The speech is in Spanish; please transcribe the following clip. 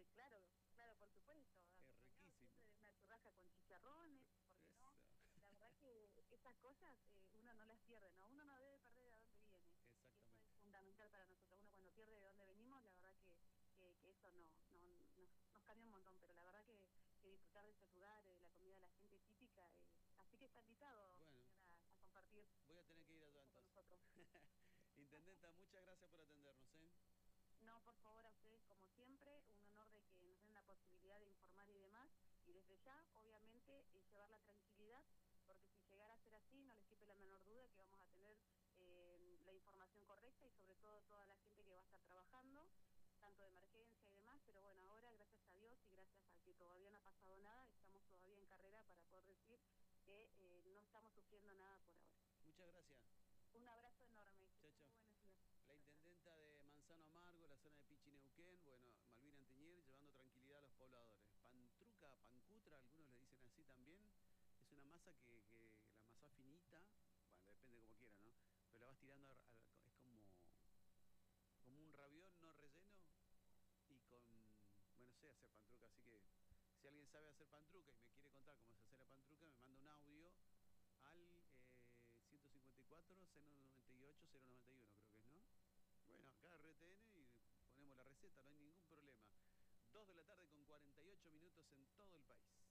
Claro, claro, por supuesto. Es Acompañado riquísimo. siempre de una churrasca con chicharrones, porque no, Eso. la verdad que esas cosas uno no las pierde, ¿no? Uno no debe perder de dónde viene. Y eso es Exactamente. fundamental para nosotros. Uno cuando pierde de dónde venimos, la verdad que eso nos cambia un montón. Pero la verdad que disfrutar de esos lugares, de la comida de la gente típica. Así que está invitado, Bueno, señora, a compartir voy a tener que ir allá eso con entonces. nosotros. Intendenta, muchas gracias por atendernos, ¿eh? No, por favor, a ustedes, como siempre, un honor de que nos den la posibilidad de informar y demás, y desde ya, obviamente, llevar la tranquilidad, porque si llegara a ser así, no les quepe la menor duda que vamos a tener la información correcta y sobre todo toda la gente que va a estar trabajando, tanto de emergencia y demás, pero bueno, ahora, gracias a Dios y gracias a que todavía no ha pasado nada, estamos todavía en carrera para poder decir que no estamos sufriendo nada por ahora. Muchas gracias. Un abrazo enorme, que Chao, estén chao. muy buenos días. La Chao, chao. intendenta de Manzano Amargo, la zona de Pichi-Neuquén, bueno, Malvina Anteñir, llevando tranquilidad a los pobladores. Pantruca, pancutra, algunos le dicen así también. Es una masa que la masa finita, bueno, depende como quiera, ¿no? Pero la vas tirando, es como un raviol no relleno y con, bueno, sé hacer pantruca, así que si alguien sabe hacer pantruca y me quiere contar cómo se hace la pantruca, me manda un audio al 154 098 091, creo que es, ¿no? Bueno, acá RTN y ponemos la receta, no hay ningún problema. 2 de la tarde con 48 minutos en todo el país.